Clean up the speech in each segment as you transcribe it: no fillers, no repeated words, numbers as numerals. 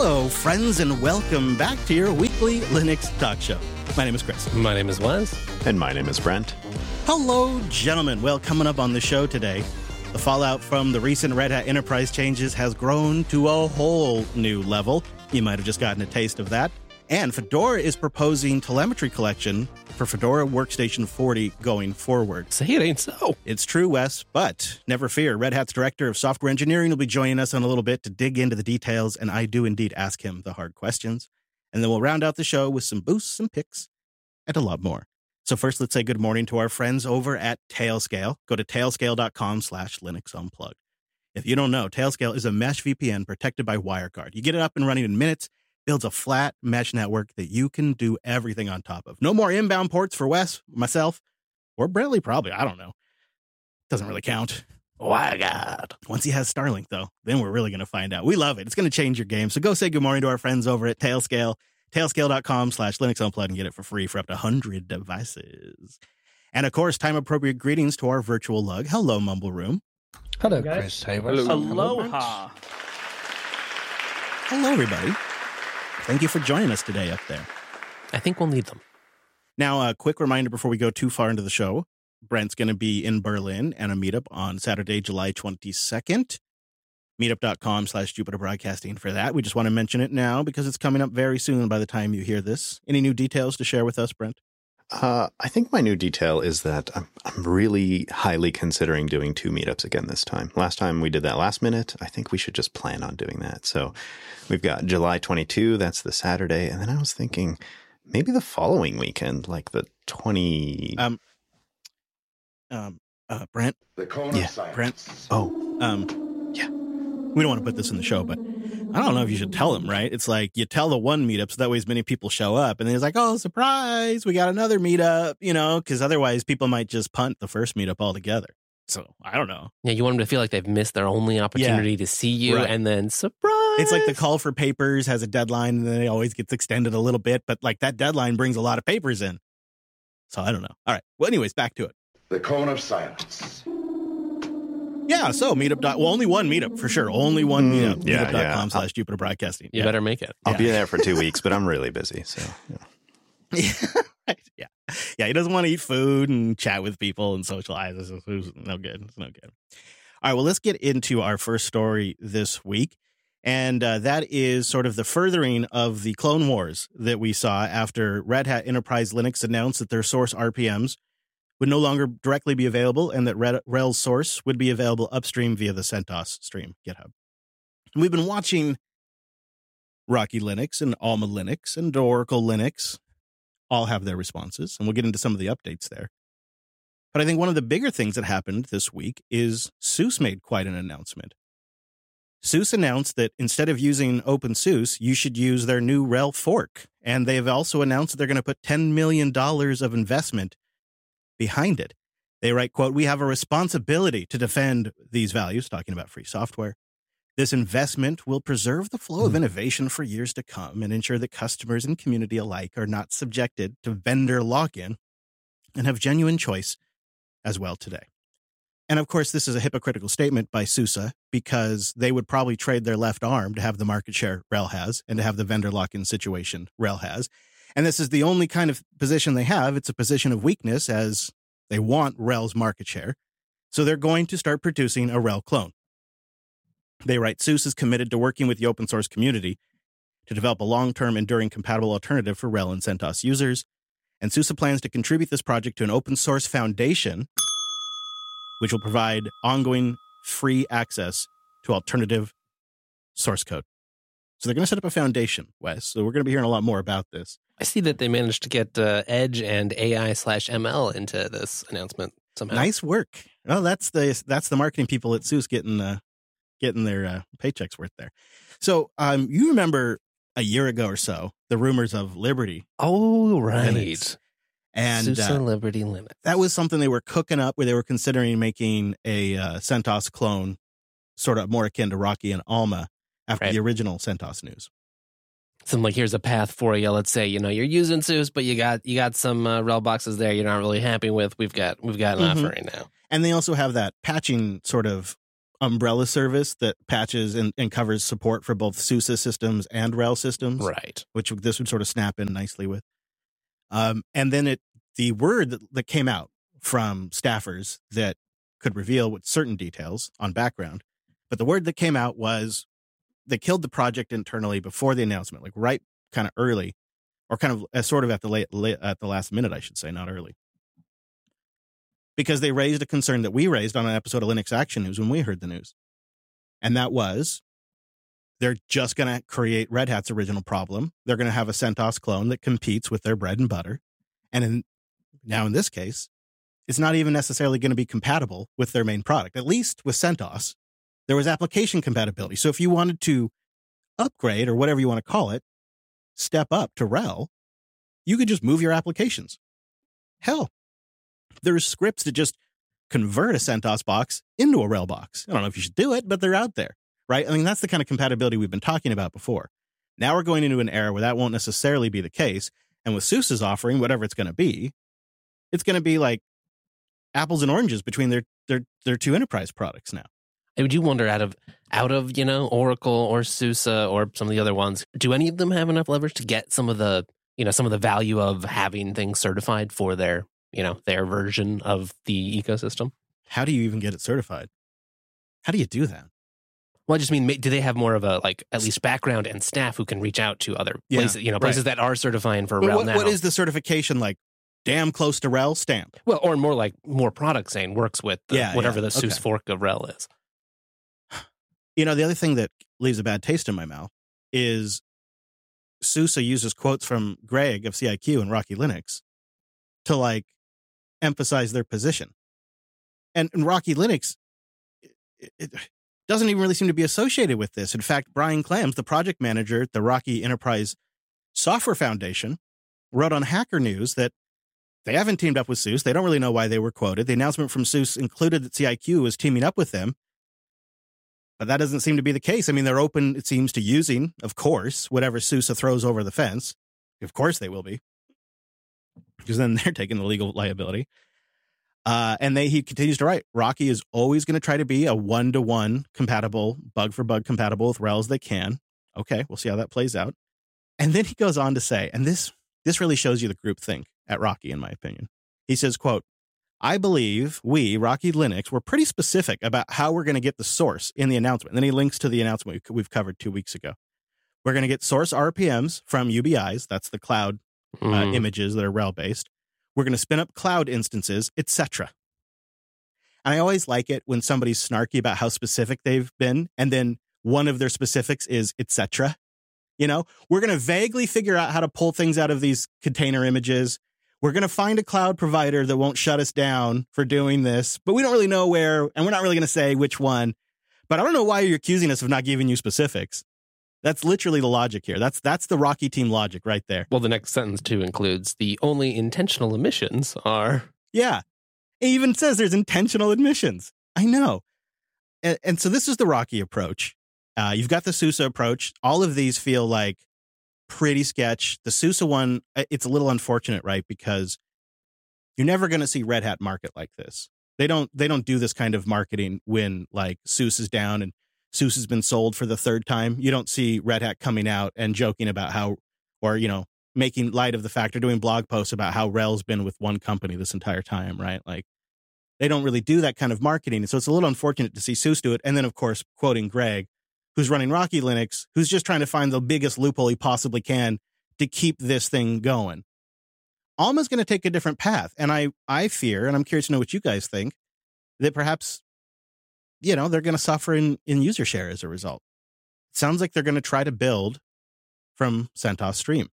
Hello, friends, and welcome back to your weekly Linux talk show. My name is Chris. My name is Wes. And my name is Brent. Hello, gentlemen. Well, coming up on the show today, the fallout from the recent Red Hat Enterprise changes has grown to a whole new level. You might have just gotten a taste of that. And Fedora is proposing telemetry collection for Fedora Workstation 40 going forward. Say it ain't so. It's true, Wes, but never fear. Red Hat's Director of Software Engineering will be joining us in a little bit to dig into the details, and I do indeed ask him the hard questions. And then we'll round out the show with some boosts, some picks, and a lot more. So first, let's say good morning to our friends over at Tailscale. Go to tailscale.com/Linux Unplugged. If you don't know, Tailscale is a mesh VPN protected by WireGuard. You get it up and running in minutes, builds a flat mesh network that you can do everything on top of. No more inbound ports for Wes, myself, or Brentley probably. I don't know. Doesn't really count. WireGuard. Once he has Starlink, though, then we're really going to find out. We love it. It's going to change your game. So go say good morning to our friends over at Tailscale. Tailscale.com/Linux Unplugged and get it for free for up to 100 devices. And of course, time-appropriate greetings to our virtual lug. Hello, Mumble Room. Hello, Guys. Chris Havers. Aloha. Hello, everybody. Thank you for joining us today up there. I think we'll need them. Now, a quick reminder before we go too far into the show. Brent's going to be in Berlin and a meetup on Saturday, July 22nd. Meetup.com/Jupiter Broadcasting for that. We just want to mention it now because it's coming up very soon by the time you hear this. Any new details to share with us, Brent? I think my new detail is that I'm really highly considering doing 2 meetups again this time. Last time we did that last minute. I think we should just plan on doing that. So we've got July 22, that's the Saturday. And then I was thinking maybe the following weekend, like the 20... Brent? The cone of silence. Brent? Yeah. We don't want to put this in the show, but I don't know if you should tell them, right? It's like you tell the one meetup so that way as many people show up. And then it's like, oh, surprise, we got another meetup, because otherwise people might just punt the first meetup altogether. So I don't know. Yeah, you want them to feel like they've missed their only opportunity to see you, right. And then surprise. It's like the call for papers has a deadline and then it always gets extended a little bit. But like that deadline brings a lot of papers in. So I don't know. All right. Well, anyways, back to it. The cone of silence. Yeah, so meetup. Well, only one meetup for sure. Only one meetup. Yeah, Meetup.com/Jupiter Broadcasting. You better make it. I'll be there for 2 weeks, but I'm really busy. So, Yeah. He doesn't want to eat food and chat with people and socialize. It's no good. It's no good. All right, well, let's get into our first story this week. And that is sort of the furthering of the Clone Wars that we saw after Red Hat Enterprise Linux announced that their source RPMs would no longer directly be available and that RHEL's source would be available upstream via the CentOS stream GitHub. And we've been watching Rocky Linux and Alma Linux and Oracle Linux all have their responses, and we'll get into some of the updates there. But I think one of the bigger things that happened this week is SUSE made quite an announcement. SUSE announced that instead of using OpenSUSE, you should use their new RHEL fork. And they've also announced that they're going to put $10 million of investment behind it. They write, quote, "We have a responsibility to defend these values," talking about free software. "This investment will preserve the flow of innovation for years to come and ensure that customers and community alike are not subjected to vendor lock-in and have genuine choice as well today." And of course, this is a hypocritical statement by SUSE because they would probably trade their left arm to have the market share RHEL has and to have the vendor lock-in situation RHEL has. And this is the only kind of position they have. It's a position of weakness as they want RHEL's market share. So they're going to start producing a RHEL clone. They write, "SUSE is committed to working with the open source community to develop a long-term enduring compatible alternative for RHEL and CentOS users. And SUSE plans to contribute this project to an open source foundation, which will provide ongoing free access to alternative source code." So they're going to set up a foundation, Wes. So we're going to be hearing a lot more about this. I see that they managed to get Edge and AI/ML into this announcement somehow. Nice work. Well, that's the marketing people at SUSE getting their paychecks worth there. So you remember a year ago or so the rumors of Liberty. Oh, right. Linux. And SUSE Liberty Linux. That was something they were cooking up where they were considering making a CentOS clone sort of more akin to Rocky and Alma after the original CentOS news. Something like, here's a path for you. Let's say, you're using SUSE, but you got some RHEL boxes there you're not really happy with. We've got an offer right now. And they also have that patching sort of umbrella service that patches and covers support for both SUSE systems and RHEL systems. Right. Which this would sort of snap in nicely with. And then the word that came out from staffers that could reveal with certain details on background, but the word that came out was they killed the project internally before the announcement, like right kind of early, or kind of sort of at the last minute, I should say, not early. Because they raised a concern that we raised on an episode of Linux Action News when we heard the news. And that was, they're just going to create Red Hat's original problem. They're going to have a CentOS clone that competes with their bread and butter. And now in this case, it's not even necessarily going to be compatible with their main product. At least with CentOS, there was application compatibility. So if you wanted to upgrade, or whatever you want to call it, step up to RHEL, you could just move your applications. Hell, there's scripts that just convert a CentOS box into a RHEL box. I don't know if you should do it, but they're out there, right? I mean, that's the kind of compatibility we've been talking about before. Now we're going into an era where that won't necessarily be the case. And with SUSE's offering, whatever it's going to be like apples and oranges between their two enterprise products now. I do wonder, out of Oracle or SUSE or some of the other ones, do any of them have enough leverage to get some of the value of having things certified for their version of the ecosystem? How do you even get it certified? How do you do that? Well, I just mean, do they have more of a, at least background and staff who can reach out to other places, places that are certifying for RHEL now? What is the certification like? Damn close to RHEL stamp. Well, or more products saying works with whatever the SUSE fork of RHEL is. The other thing that leaves a bad taste in my mouth is SUSE uses quotes from Greg of CIQ and Rocky Linux to emphasize their position. And Rocky Linux, it doesn't even really seem to be associated with this. In fact, Brian Clams, the project manager at the Rocky Enterprise Software Foundation, wrote on Hacker News that they haven't teamed up with SUSE. They don't really know why they were quoted. The announcement from SUSE included that CIQ was teaming up with them. But that doesn't seem to be the case. I mean, they're open, it seems, to using, of course, whatever SUSE throws over the fence. Of course they will be. Because then they're taking the legal liability. And he continues to write, Rocky is always going to try to be a one-to-one compatible, bug-for-bug compatible with RHEL as they can. Okay, we'll see how that plays out. And then he goes on to say, and this really shows you the groupthink at Rocky, in my opinion. He says, quote, I believe we, Rocky Linux, were pretty specific about how we're going to get the source in the announcement. And then he links to the announcement we've covered 2 weeks ago. We're going to get source RPMs from UBIs. That's the cloud images that are RHEL-based. We're going to spin up cloud instances, etc. And I always like it when somebody's snarky about how specific they've been, and then one of their specifics is etc. We're going to vaguely figure out how to pull things out of these container images. We're going to find a cloud provider that won't shut us down for doing this, but we don't really know where, and we're not really going to say which one. But I don't know why you're accusing us of not giving you specifics. That's literally the logic here. That's the Rocky team logic right there. Well, the next sentence, too, includes the only intentional omissions are... Yeah. It even says there's intentional omissions. I know. And so this is the Rocky approach. You've got the SUSE approach. All of these feel like pretty sketch. The SUSE one, it's a little unfortunate, right? Because you're never going to see Red Hat market like this. They don't do this kind of marketing when SUSE is down and SUSE has been sold for the third time. You don't see Red Hat coming out and joking about how, or, making light of the fact or doing blog posts about how RHEL's been with one company this entire time, right? They don't really do that kind of marketing. And so it's a little unfortunate to see SUSE do it. And then, of course, quoting Greg, who's running Rocky Linux, who's just trying to find the biggest loophole he possibly can to keep this thing going. Alma's going to take a different path. And I fear, and I'm curious to know what you guys think, that perhaps, they're going to suffer in user share as a result. It sounds like they're going to try to build from CentOS Stream.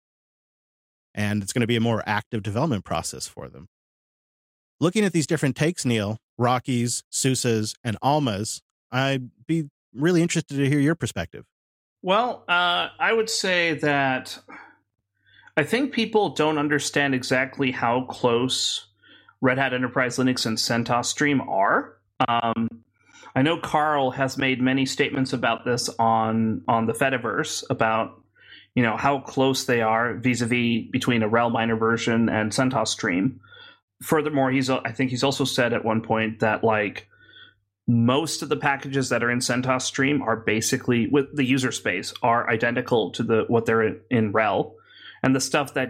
And it's going to be a more active development process for them. Looking at these different takes, Neil, Rocky's, SUSE's, and Alma's, I'd be really interested to hear your perspective. Well, I would say that I think people don't understand exactly how close Red Hat Enterprise Linux and CentOS Stream are. I know Carl has made many statements about this on the Fediverse about how close they are vis-a-vis between a RHEL minor version and CentOS Stream. Furthermore, I think he's also said at one point that most of the packages that are in CentOS Stream are basically, with the user space, are identical to what they're in RHEL. And the stuff that